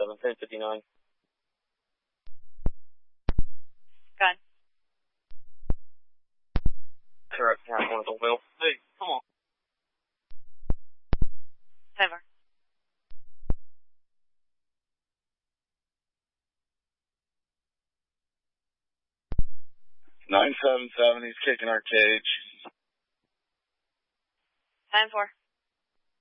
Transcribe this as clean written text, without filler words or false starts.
1059. Gun. Correct, half one of Will. Hey, come on. Over. 977, he's kicking our cage. 10-4.